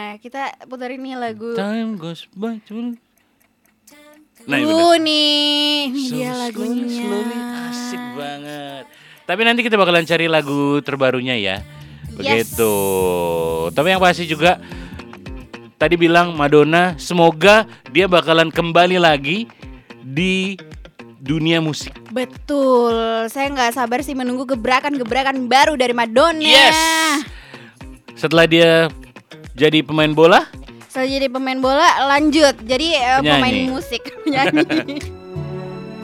kita puterin nih lagu Time goes by too. Nah, nih dia lagunya. Slowly, asik banget. Tapi nanti kita bakalan cari lagu terbarunya ya. Begitu. Tapi yang pasti juga tadi bilang Madonna, semoga dia bakalan kembali lagi di dunia musik. Betul. Saya nggak sabar sih menunggu gebrakan-gebrakan baru dari Madonna. Yes. Setelah dia jadi pemain bola, setelah jadi pemain bola lanjut jadi pemain musik, penyanyi.